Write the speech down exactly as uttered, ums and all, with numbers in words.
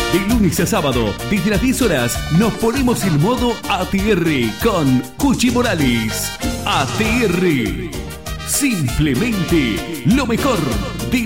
De lunes a sábado, desde las diez horas, nos ponemos en modo A T R con Cuchi Morales. A T R. Simplemente lo mejor de